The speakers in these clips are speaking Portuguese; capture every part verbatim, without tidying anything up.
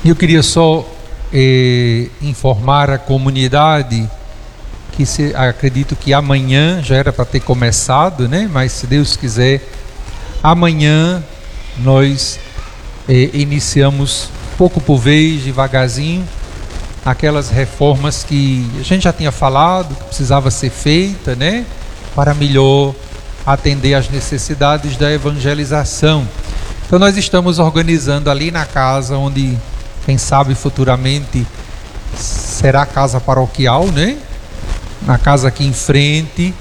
Eu queria só eh, informar a comunidade que se, acredito que amanhã já era para ter começado, né? Mas se Deus quiser, amanhã nós eh, iniciamos pouco por vez, devagarzinho, aquelas reformas que a gente já tinha falado que precisava ser feita, né? Para melhor atender às necessidades da evangelização. Então nós estamos organizando ali na casa onde, quem sabe futuramente será a casa paroquial, né? Na casa aqui em frente,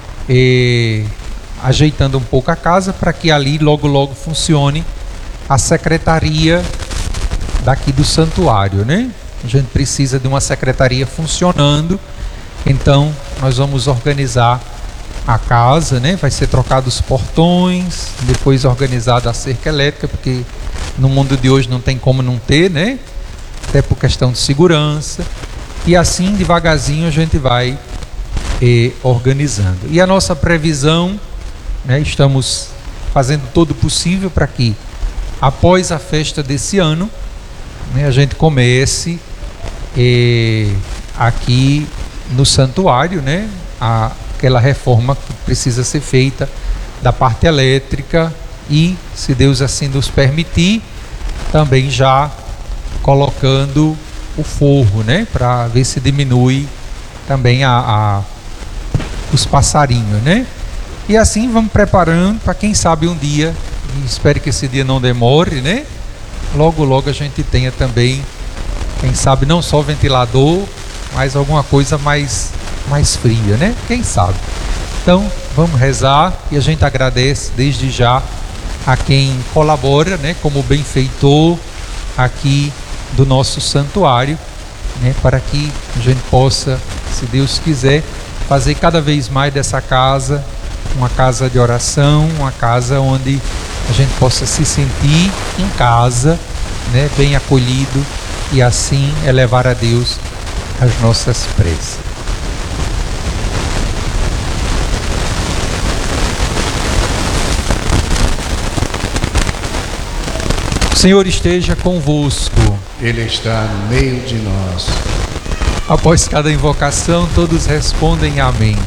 e, ajeitando um pouco a casa para que ali logo logo funcione a secretaria daqui do santuário, né? A gente precisa de uma secretaria funcionando, então nós vamos organizar a casa, né? Vai ser trocado os portões, depois organizada a cerca elétrica, porque no mundo de hoje não tem como não ter, né? Até por questão de segurança. E assim, devagarzinho, a gente vai eh, organizando. E a nossa previsão, né? Estamos fazendo todo o possível para que, após a festa desse ano, né, a gente comece eh, aqui no santuário, né? A aquela reforma que precisa ser feita da parte elétrica e, se Deus assim nos permitir, também já colocando o forro, né, para ver se diminui também a, a os passarinhos, né? E assim vamos preparando para quem sabe um dia, e espero que esse dia não demore, né? Logo logo a gente tenha também, quem sabe, não só ventilador, mas alguma coisa mais mais fria, né? Quem sabe? Então, vamos rezar e a gente agradece desde já a quem colabora, né? Como benfeitor aqui do nosso santuário, né? Para que a gente possa, se Deus quiser, fazer cada vez mais dessa casa uma casa de oração, uma casa onde a gente possa se sentir em casa, né? Bem acolhido, e assim elevar a Deus as nossas preces. O Senhor esteja convosco. Ele está no meio de nós. Após cada invocação, todos respondem amém.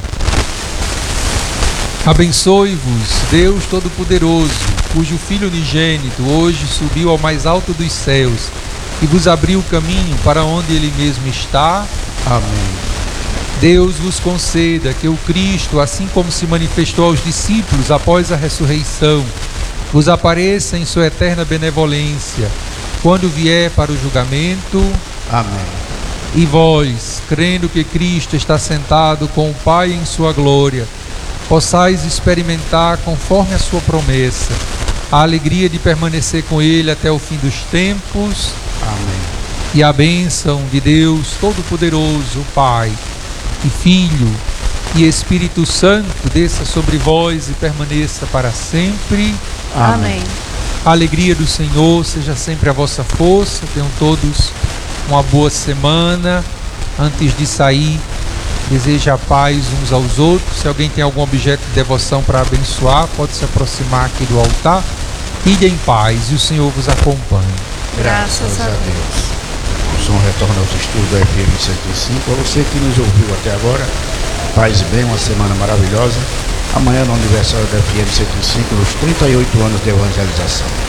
Abençoe-vos, Deus Todo-Poderoso, cujo Filho unigênito hoje subiu ao mais alto dos céus e vos abriu o caminho para onde Ele mesmo está. Amém. Deus vos conceda que o Cristo, assim como se manifestou aos discípulos após a ressurreição, vos apareça em sua eterna benevolência, quando vier para o julgamento. Amém. E vós, crendo que Cristo está sentado com o Pai em sua glória, possais experimentar, conforme a sua promessa, a alegria de permanecer com Ele até o fim dos tempos. Amém. E a bênção de Deus Todo-Poderoso, Pai e Filho e Espírito Santo desça sobre vós e permaneça para sempre. Amém. A alegria do Senhor seja sempre a vossa força. Tenham todos uma boa semana. Antes de sair, deseja a paz uns aos outros. Se alguém tem algum objeto de devoção para abençoar, pode se aproximar aqui do altar. Ide em paz e o Senhor vos acompanhe. Graças a Deus. O som retorna aos estudos da F M cento e cinco. A você que nos ouviu até agora, paz e bem, uma semana maravilhosa. Amanhã no aniversário da F M cento e cinco, nos trinta e oito anos de evangelização.